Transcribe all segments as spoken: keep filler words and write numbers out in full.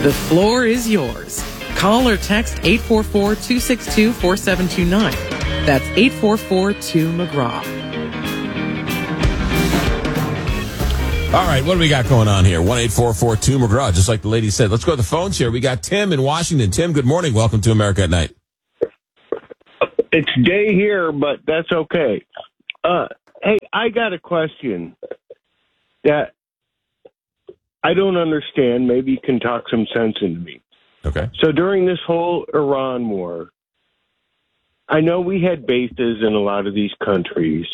The floor is yours. Call or text eight four four, two six two, four seven two nine. That's eight four four, two McGraw. All right, what do we got going on here? one eight four four two McGraw, just like the lady said. Let's go to the phones here. We got Tim in Washington. Tim, good morning. Welcome to America at Night. It's day here, but that's okay. Uh, hey, I got a question that I don't understand. Maybe you can talk some sense into me. Okay. So during this whole Iran war, I know we had bases in a lot of these countries,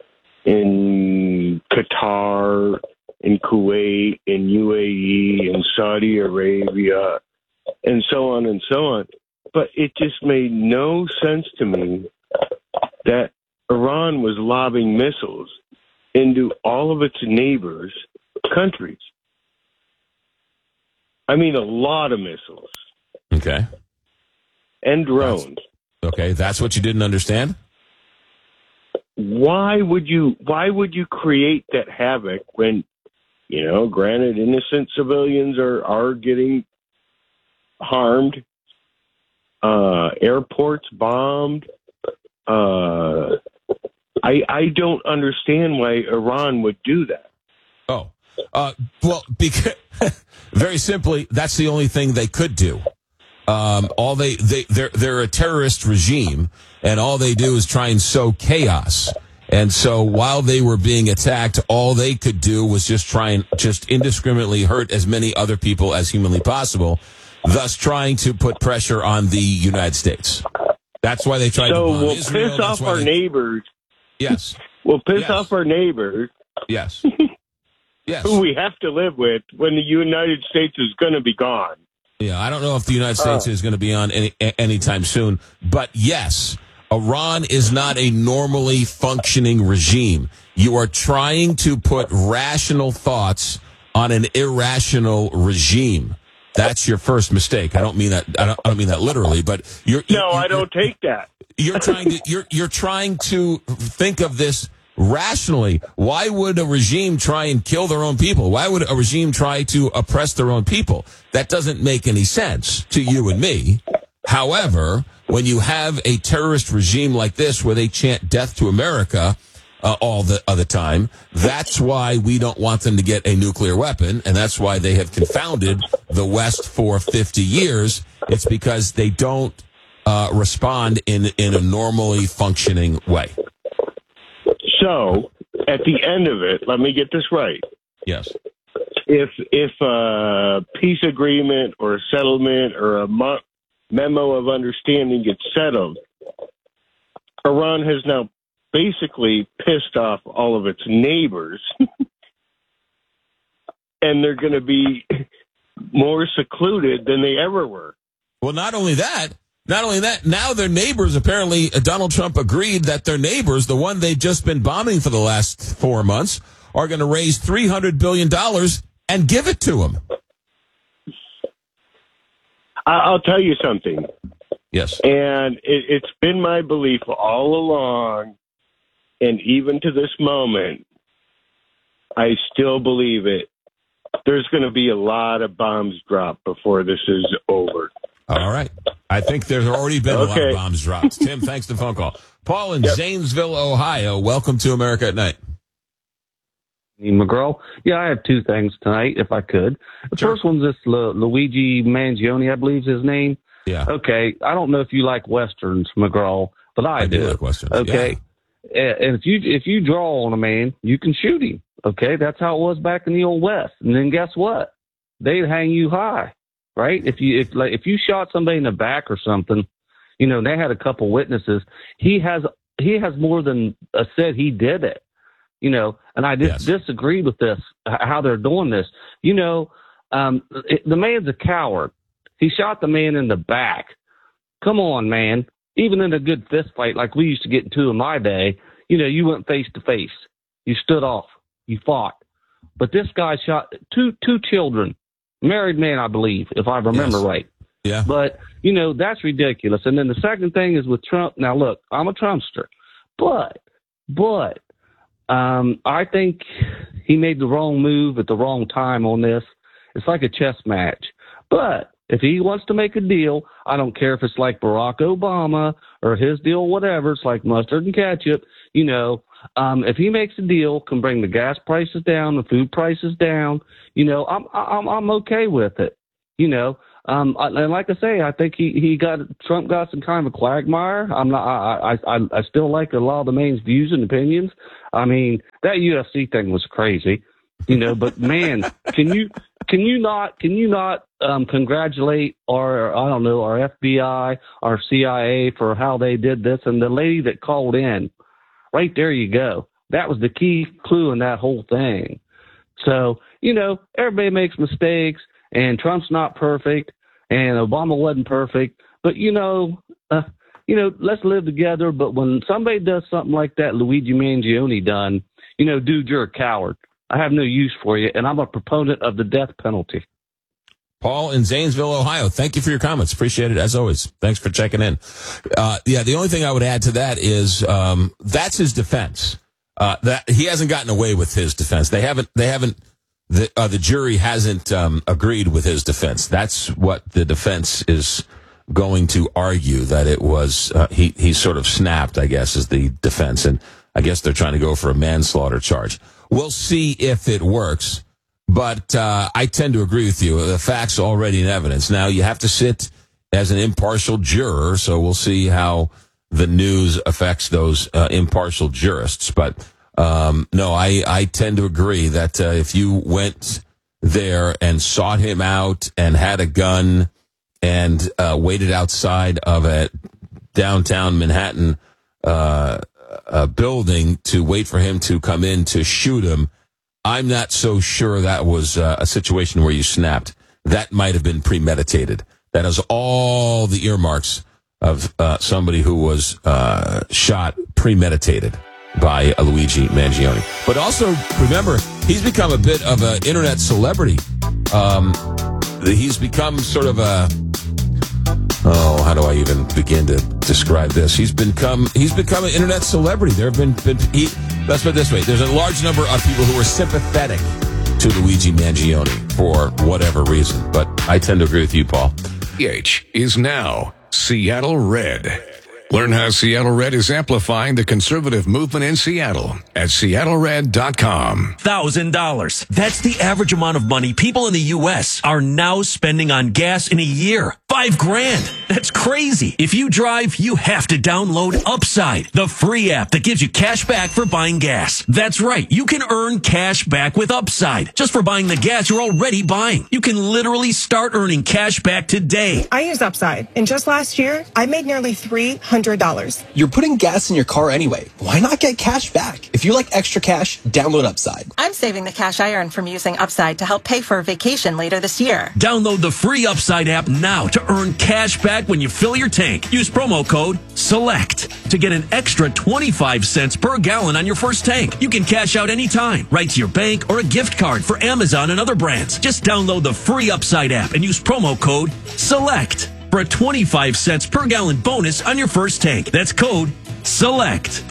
in Qatar, in Kuwait, in U A E, in Saudi Arabia, and so on and so on. But it just made no sense to me that Iran was lobbing missiles into all of its neighbors' countries. I mean, a lot of missiles. Okay. And drones. That's, okay, that's what you didn't understand? Why would you why would you create that havoc when, you know, granted innocent civilians are, are getting harmed, uh, airports bombed? Uh, I I don't understand why Iran would do that. Oh, uh, well, because very simply, that's the only thing they could do. Um, all they, they, they're, they're a terrorist regime, and all they do is try and sow chaos. And so while they were being attacked, all they could do was just try and just indiscriminately hurt as many other people as humanly possible, thus trying to put pressure on the United States. That's why they tried so to bomb we'll Israel. piss That's off our they... neighbors. Yes. We'll piss yes. off our neighbors. Yes. Yes. Who we have to live with when the United States is going to be gone. Yeah, I don't know if the United States uh, is going to be on any anytime soon, but yes, Iran is not a normally functioning regime. You are trying to put rational thoughts on an irrational regime. That's your first mistake. I don't mean that. I don't, I don't mean that literally, but you're. No, you're, I don't take that. You're trying to. You're you're trying to think of this rationally. Why would a regime try and kill their own people? Why would a regime try to oppress their own people? That doesn't make any sense to you and me. However, when you have a terrorist regime like this where they chant death to America uh, all the other time, that's why we don't want them to get a nuclear weapon, and that's why they have confounded the West for fifty years. It's because they don't uh, respond in, in a normally functioning way. So, at the end of it, let me get this right. Yes. If if a peace agreement or a settlement or a mo- memo of understanding gets settled, Iran has now basically pissed off all of its neighbors, and they're going to be more secluded than they ever were. Well, not only that. Not only that, now their neighbors, apparently uh, Donald Trump agreed that their neighbors, the one they've just been bombing for the last four months, are going to raise three hundred billion dollars and give it to them. I'll tell you something. Yes. And it, it's been my belief all along, and even to this moment, I still believe it. There's going to be a lot of bombs dropped before this is over. All right. I think there's already been okay. a lot of bombs dropped. Tim, thanks for the phone call. Paul in yep. Zanesville, Ohio. Welcome to America at Night. McGraw. Yeah, I have two things tonight, if I could. The sure. first one's this Lu- Luigi Mangione, I believe is his name. Yeah. Okay. I don't know if you like Westerns, McGraw, but I, I do. do like Westerns. Okay. Yeah. And if you, if you draw on a man, you can shoot him. Okay. That's how it was back in the old West. And then guess what? They'd hang you high. Right? If you if like if you shot somebody in the back or something, you know, they had a couple witnesses. He has he has more than uh, said he did it. You know, and I just yes. disagree with this how they're doing this. You know, um, it, the man's a coward. He shot the man in the back. Come on, man. Even in a good fist fight like we used to get into in my day, you know, you went face to face. You stood off. You fought. But this guy shot two two children. Married man, I believe, if I remember yes. right. Yeah. But, you know, that's ridiculous. And then the second thing is with Trump. Now, look, I'm a Trumpster. But, but, um, I think he made the wrong move at the wrong time on this. It's like a chess match. But if he wants to make a deal, I don't care if it's like Barack Obama or his deal, whatever. It's like mustard and ketchup. You know, um, if he makes a deal, can bring the gas prices down, the food prices down. You know, I'm I'm I'm okay with it. You know, um, and like I say, I think he, he got Trump got some kind of a quagmire. I'm not. I I I still like a lot of the main's views and opinions. I mean, that U F C thing was crazy. You know, but man, can you can you not can you not um, congratulate our I don't know our F B I, our C I A for how they did this, and the lady that called in, right there you go. That was the key clue in that whole thing. So you know, everybody makes mistakes, and Trump's not perfect, and Obama wasn't perfect, but you know, uh, you know, let's live together. But when somebody does something like that, Luigi Mangione done, you know, dude, you're a coward. I have no use for you, and I'm a proponent of the death penalty. Paul in Zanesville, Ohio, thank you for your comments. Appreciate it, as always. Thanks for checking in. Uh, yeah, the only thing I would add to that is um, that's his defense. Uh, that he hasn't gotten away with his defense. They haven't. They haven't. The, uh, the jury hasn't um, agreed with his defense. That's what the defense is going to argue, that it was uh, he. He sort of snapped, I guess, is the defense, and I guess they're trying to go for a manslaughter charge. We'll see if it works, but uh, I tend to agree with you. The facts are already in evidence. Now, you have to sit as an impartial juror, so we'll see how the news affects those uh, impartial jurists. But, um, no, I, I tend to agree that uh, if you went there and sought him out and had a gun and uh, waited outside of a downtown Manhattan uh a building to wait for him to come in to shoot him, I'm not so sure that was uh, a situation where you snapped. That might have been premeditated. That has all the earmarks of uh, somebody who was uh, shot premeditated by uh, Luigi Mangione. But also, remember, he's become a bit of an internet celebrity. Um, he's become sort of a... Oh, how do I even begin to describe this? He's become he's become an internet celebrity. There have been, been he, let's put it this way: there's a large number of people who are sympathetic to Luigi Mangione for whatever reason. But I tend to agree with you, Paul. C H is now Seattle Red. Learn how Seattle Red is amplifying the conservative movement in Seattle at seattle red dot com. one thousand dollars. That's the average amount of money people in the U S are now spending on gas in a year. Five grand. That's crazy. If you drive, you have to download Upside, the free app that gives you cash back for buying gas. That's right. You can earn cash back with Upside just for buying the gas you're already buying. You can literally start earning cash back today. I use Upside, and just last year, I made nearly three hundred dollars. You're putting gas in your car anyway. Why not get cash back? If you like extra cash, download Upside. I'm saving the cash I earn from using Upside to help pay for a vacation later this year. Download the free Upside app now to earn cash back when you fill your tank. Use promo code SELECT to get an extra twenty-five cents per gallon on your first tank. You can cash out anytime, right to your bank or a gift card for Amazon and other brands. Just download the free Upside app and use promo code SELECT for a twenty-five cents per gallon bonus on your first tank. That's code SELECT.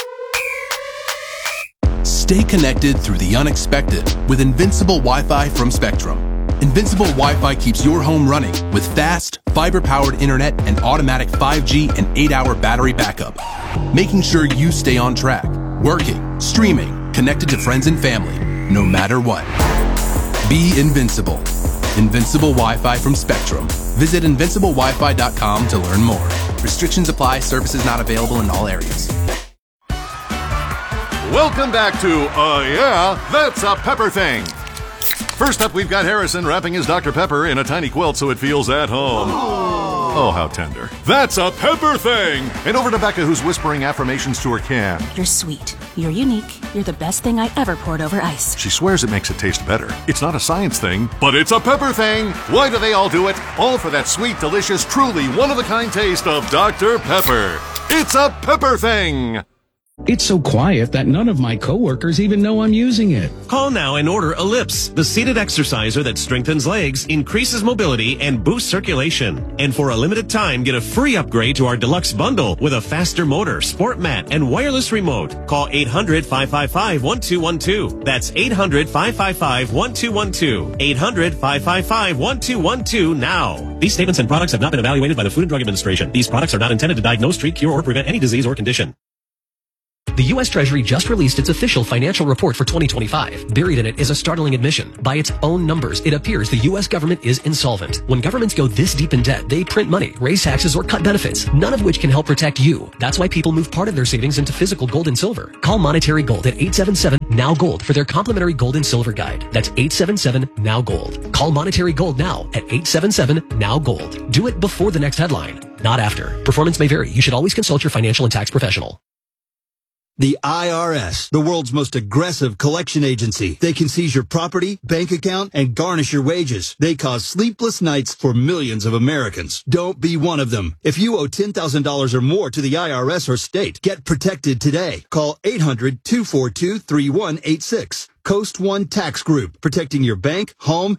Stay connected through the unexpected with Invincible Wi-Fi from Spectrum. Invincible Wi-Fi keeps your home running with fast, fiber-powered internet and automatic five G and eight hour battery backup, making sure you stay on track, working, streaming, connected to friends and family, no matter what. Be invincible. Invincible Wi-Fi from Spectrum. Visit invincible wi fi dot com to learn more. Restrictions apply. Services not available in all areas. Welcome back to Uh Yeah, That's a Pepper Thing. First up, we've got Harrison wrapping his Doctor Pepper in a tiny quilt so it feels at home. Oh, how tender. That's a Pepper Thing! And over to Becca, who's whispering affirmations to her can. You're sweet. You're unique. You're the best thing I ever poured over ice. She swears it makes it taste better. It's not a science thing, but it's a pepper thing. Why do they all do it? All for that sweet, delicious, truly one-of-a-kind taste of Doctor Pepper. It's a Pepper Thing! It's so quiet that none of my coworkers even know I'm using it. Call now and order Ellipse, the seated exerciser that strengthens legs, increases mobility, and boosts circulation. And for a limited time, get a free upgrade to our deluxe bundle with a faster motor, sport mat, and wireless remote. Call eight hundred, five five five, one two one two. That's eight hundred, five five five, one two one two. eight hundred, five five five, one two one two now. These statements and products have not been evaluated by the Food and Drug Administration. These products are not intended to diagnose, treat, cure, or prevent any disease or condition. The U S Treasury just released its official financial report for twenty twenty-five. Buried in it is a startling admission. By its own numbers, it appears the U S government is insolvent. When governments go this deep in debt, they print money, raise taxes, or cut benefits, none of which can help protect you. That's why people move part of their savings into physical gold and silver. Call Monetary Gold at eight seven seven, N O W Gold for their complimentary gold and silver guide. That's eight seven seven, N O W Gold. Call Monetary Gold now at eight seven seven, N O W Gold. Do it before the next headline, not after. Performance may vary. You should always consult your financial and tax professional. The I R S, the world's most aggressive collection agency. They can seize your property, bank account, and garnish your wages. They cause sleepless nights for millions of Americans. Don't be one of them. If you owe ten thousand dollars or more to the I R S or state, get protected today. Call eight hundred, two four two, three one eight six. Coast One Tax Group, protecting your bank, home,